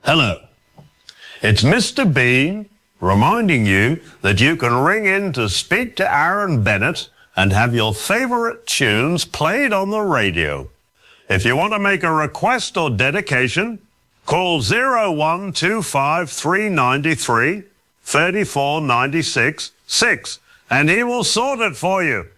Hello, it's Mr. Bean reminding you that you can ring in to speak to Aaron Bennett and have your favorite tunes played on the radio. If you want to make a request or dedication, call 0125 393 3496 6 and he will sort it for you.